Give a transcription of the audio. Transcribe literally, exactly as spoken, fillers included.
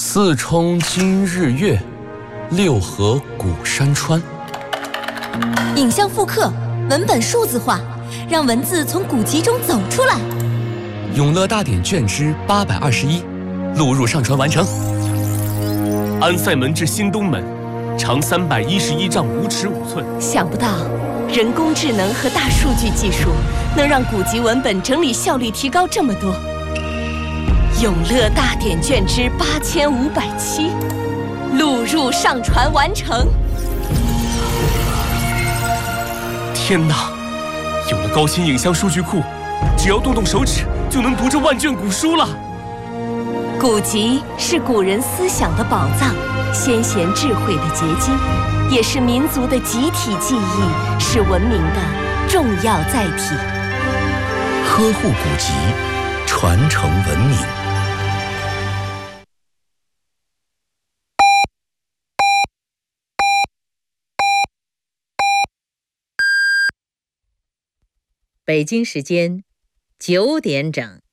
四冲今日月，六合古山川。 影像复刻，文本数字化，让文字从古籍中走出来。 永乐大典卷之八百二十一，录入上传完成。 安塞门至新东门，长三百一十一丈五尺五寸。 想不到，人工智能和大数据技术能让古籍文本整理效率提高这么多。永乐大典卷之八千五百七，录入上传完成。 天哪！有了高清影像数据库，只要动动手指就能读这万卷古书了。 古籍是古人思想的宝藏，先贤智慧的结晶，也是民族的集体记忆，是文明的重要载体。 呵护古籍，传承文明。 北京时间九点整。